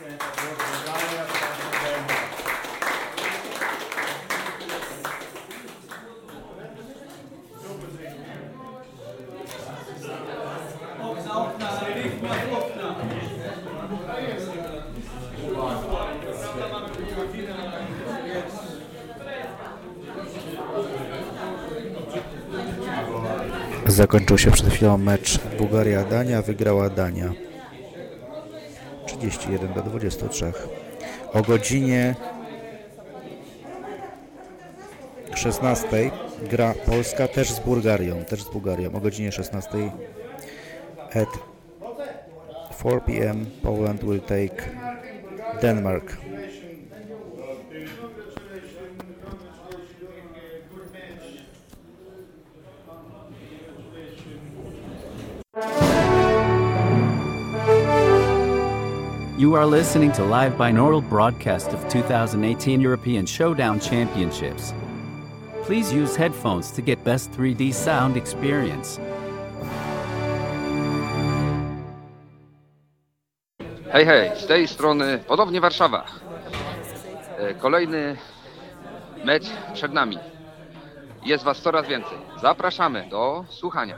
Zakończył się przed chwilą mecz Bułgaria-Dania, wygrała Dania 31-23. O godzinie 16 gra Polska też z Bułgarią, o godzinie 16 at 4 p.m. Poland will take Denmark. You are listening to live binaural broadcast of 2018 European Showdown Championships. Please use headphones to get best 3D sound experience. Hej, hej, z tej strony ponownie Warszawa. Kolejny mecz przed nami. Jest was coraz więcej. Zapraszamy do słuchania.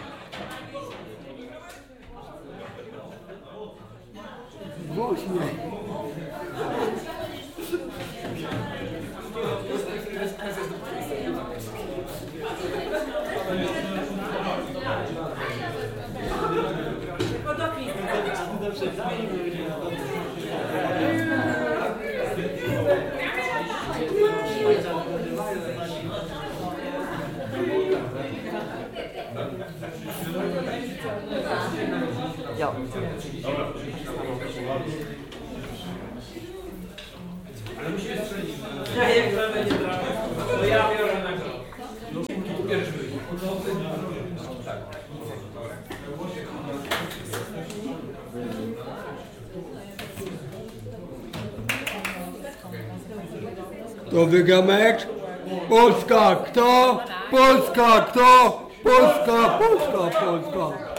Ja. Ale musimy strzelić. Ja jak będzie brawo, to ja biorę na grę. Pierwszy. Kto wygra mecz? Polska! Kto? Polska! Kto? Polska! Polska! Polska!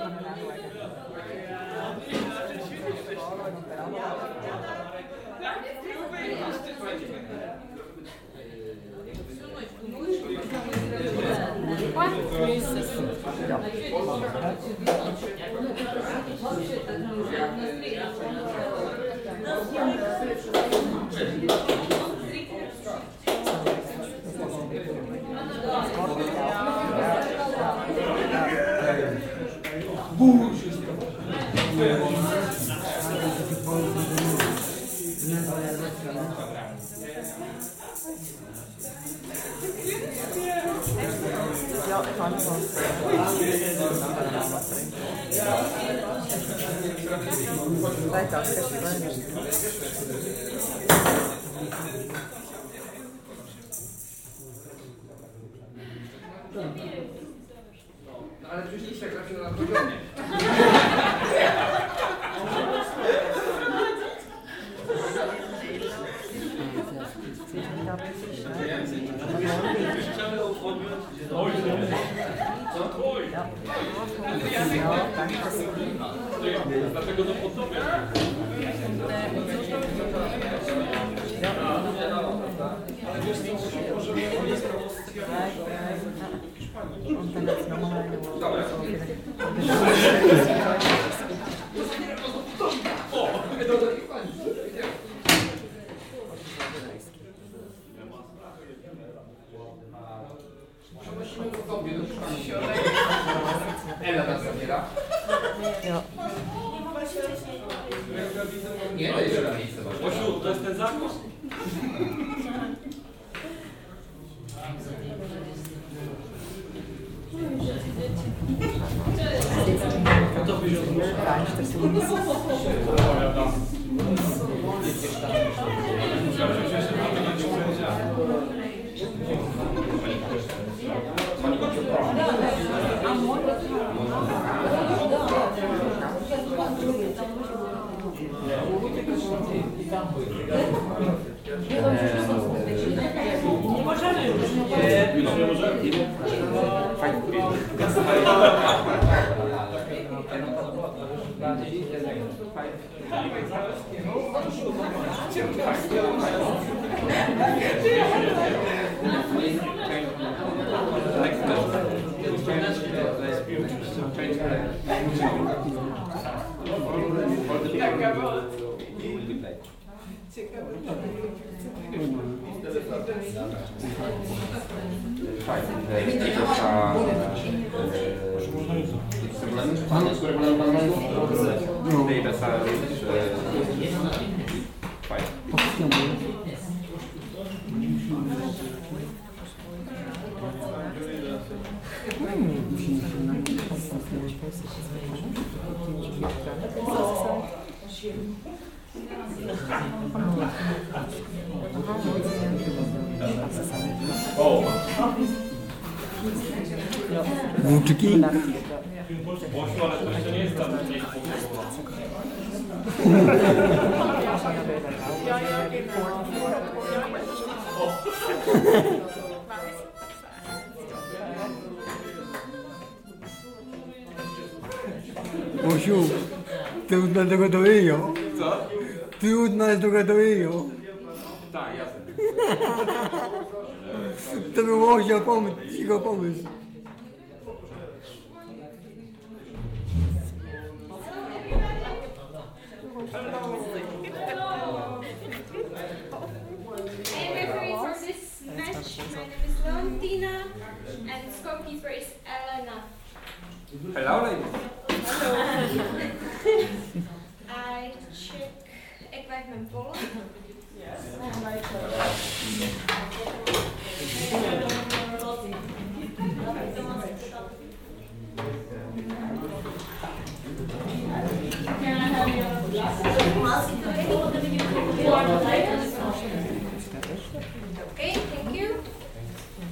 Ale przecież tak zawsze na poziomie. Dlatego to pod tobie. Ela nas zabiera. Nie, to jest miejsce. Osiu, to jest ten zakład. Nie możemy już. Nie możemy. Włóczki? Osiu, ty już na tego dojeją. Co? Ty już na tego dojeją. Tak, jasne. To był Osio pomysł, jego pomysł. And referee for this match, my name is Valentina, and scorekeeper is Elena. Hello, ladies. I check equipment ball. Okay.